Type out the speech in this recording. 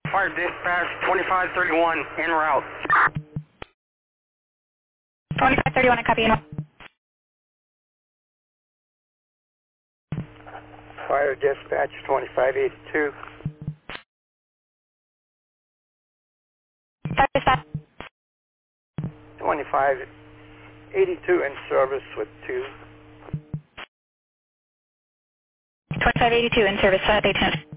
Fire dispatch 2531 en route. 2531, I copy. Fire dispatch 2582. Fire dispatch. 2582 in service with 2. 2582 in service, 5 810.